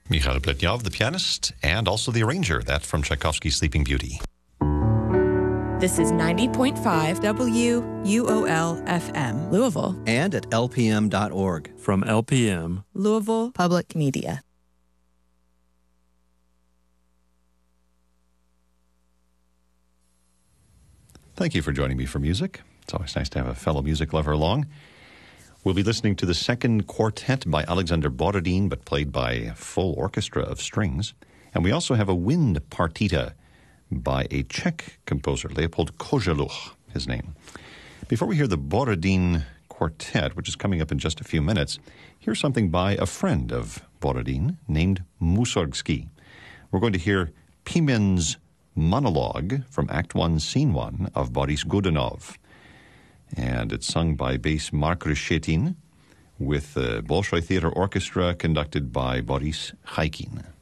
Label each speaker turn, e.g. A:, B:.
A: Mikhail Pletnyov, the pianist, and also the arranger. That's from Tchaikovsky's Sleeping Beauty.
B: This is 90.5 WUOL FM, Louisville.
C: And at lpm.org.
D: From LPM,
B: Louisville Public Media.
A: Thank you for joining me for music. It's always nice to have a fellow music lover along. We'll be listening to the second quartet by Alexander Borodin, but played by a full orchestra of strings. And we also have a wind partita by a Czech composer, Leopold Koželuch, his name. Before we hear the Borodin Quartet, which is coming up in just a few minutes, here's something by a friend of Borodin named Mussorgsky. We're going to hear Pimen's monologue from Act 1, Scene 1 of Boris Godunov. And it's sung by bass Mark Reshetin with the Bolshoi Theater Orchestra conducted by Boris Chaikin.